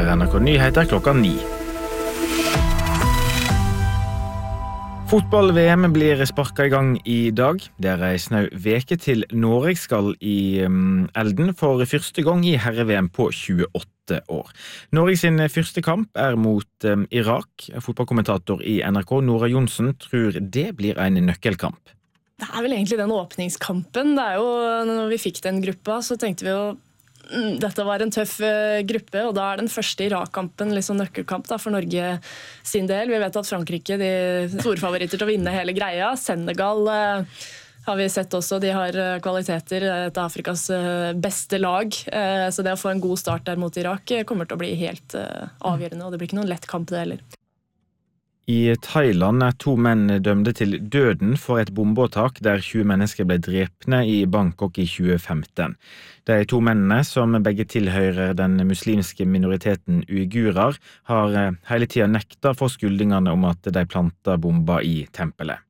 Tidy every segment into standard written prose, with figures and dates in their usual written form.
Her NRK Nyheter klokka 9. Fotball-VM blir sparket I gang I dag. Det en snau veke til Norge skal I elden for første gang I herre-VM på 28 år. Norge sin første kamp mot Irak. Fotballkommentator I NRK, Nora Johnsen, tror det blir en nøkkelkamp. Det vel egentlig den åpningskampen. Det jo, når vi fikk den gruppa, så tenkte vi jo dette var en tøff gruppe, og da den første Irak-kampen liksom nøkkelkamp da, for Norge sin del. Vi vet at Frankrike de store favoritter til å vinne hele greia. Senegal har vi sett også, de har kvaliteter, et av Afrikas beste lag. Så det å få en god start der mot Irak kommer til å bli helt avgjørende, og det blir ikke noen lett kamp det heller. I Thailand 2 menn dømte til døden for et bombeåtak der 20 mennesker ble drepne I Bangkok I 2015. De 2 mennene, som begge tilhører den muslimske minoriteten uigurer, har hele tiden nektet for skuldingene om at de plantet bomber I tempelet.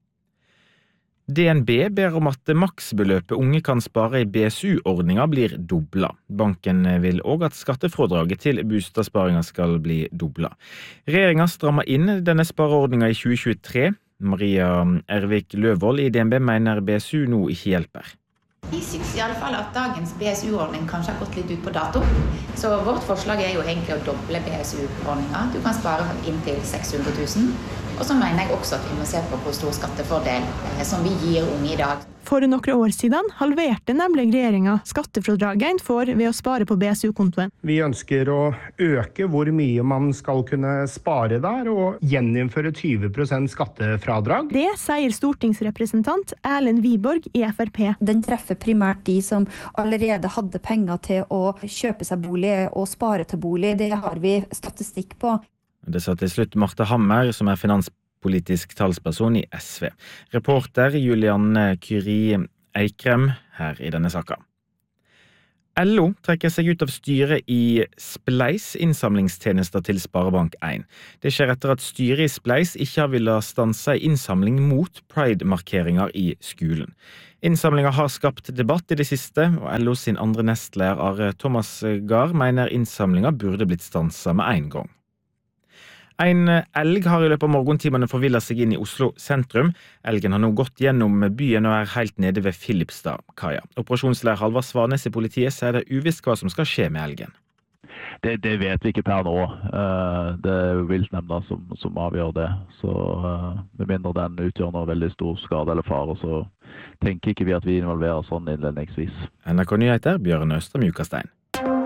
DNB ber om at maksbeløpet unge kan spare I BSU-ordningen blir doblet. Banken vil også at skattefrådraget til bostadsparingen skal bli doblet. Regjeringen strammer inn denne spareordningen I 2023. Maria Ervik Løvold I DNB mener BSU nå ikke hjelper. Vi synes I alle fall at dagens BSU-ordning kanskje har gått litt ut på dato. Så vårt forslag jo egentlig å doble BSU-ordningen. Du kan spare inntil 600 000. Og så mener jeg også at vi må se på hvor stor skattefordel som vi gir unge I dag. For noen år siden halverte nemlig regjeringen skattefrådraget for ved å spare på BSU-kontoen. Vi ønsker å øke hvor mye man skal kunne spare der, og gjeninnføre 20% skattefradrag. Det sier stortingsrepresentant Erlend Wiborg I FRP. Den treffer primært de som allerede hadde penger til å kjøpe seg bolig og spare til bolig. Det har vi statistikk på. Det sa til slutt Marte Hammer, som finanspolitisk talsperson I SV. Reporter Julianne Kyri Eikrem her I denne saka. LO trekker seg ut av styret I Spleis innsamlingstjenester til Sparebank 1. Det skjer etter at styret I Spleis ikke har villet stanse innsamling mot Pride-markeringer I skolen. Innsamlinger har skapt debatt I det siste, og LO sin andre nestleder Thomas Gahr mener innsamlinger burde blitt stanset med en gang. En elg har I løpet av morgentimene forvillet seg inn I Oslo sentrum. Elgen har nå gått gjennom byen og helt nede ved Filipstad-kaia. Operasjonsleder Halvard Svanes I politiet sier det uvisst hva som skal skje med elgen. Det vet vi ikke per nå. Det viltnemnda som avgjør det. Så med mindre den utgjør noe veldig stor skade eller fare, så tenker ikke vi at vi involverer sånn innledningsvis. NRK Nyheter, Bjørn Østad Mjukastein.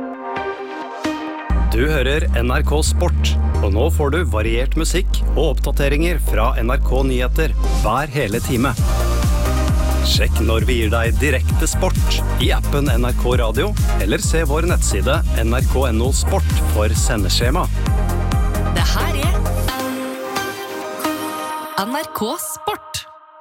Du hører NRK Sport, og nå får du variert musikk og oppdateringer fra NRK Nyheter hver hele time. Sjekk når vi gir deg direkte sport I appen NRK Radio, eller se vår nettside nrk.no sport for sendeskjema. Det her NRK Sport.